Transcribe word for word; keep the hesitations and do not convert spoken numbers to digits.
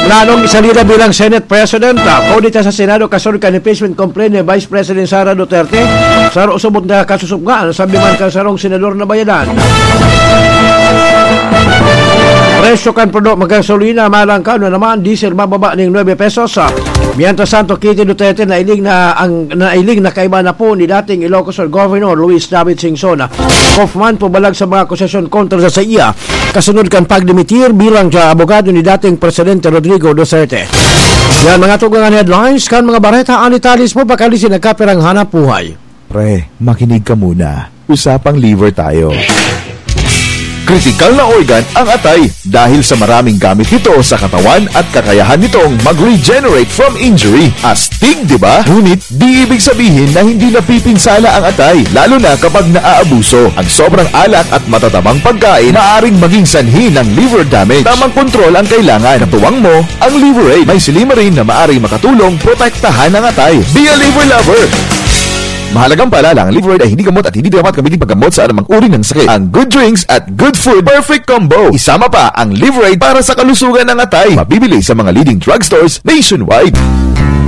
Planong isalida bilang Senate President. Kaunita sa Senado kasunod ka impeachment complaint ni Vice President Sara Duterte. Saro usubot na kasusubngaan sabi man ka sarong senador na bayadan. Presyo kan produk magasolina malang ka na naman diesel mababa ning nine pesos. Mientras tanto Kitty Duterte na iling na ang nailing na kaiba na po ni dating Ilocos Governor Luis David Singson. Kaufman po balag sa mga akusasyon kontra sa iya kasunod kan pagdimitir bilang sa abogado ni dating Presidente Rodrigo Duterte. Yan mga tugang headlines kan mga bareta anitalis po pakalisin nagkapirang hanap buhay. Pre, makinig ka muna. Usapang liver tayo. Kritikal na organ ang atay dahil sa maraming gamit nito sa katawan at kakayahan nitong mag-regenerate from injury. Astig, di ba? Ngunit di ibig sabihin na hindi napipinsala ang atay, lalo na kapag naaabuso. Ang sobrang alat at matatabang pagkain maaaring maging sanhi ng liver damage. Tamang kontrol ang kailangan. Katuwang mo ang Liverade. May Silimarin na maaaring makatulong protektahan ang atay. Be a liver lover! Mahalagang paalala, ang Liverade ay hindi gamot at hindi dapat gamitin paggamot sa anumang uri ng sakit. Ang good drinks at good food, perfect combo. Isama pa ang Liverade para sa kalusugan ng atay. Mabibili sa mga leading drugstores nationwide.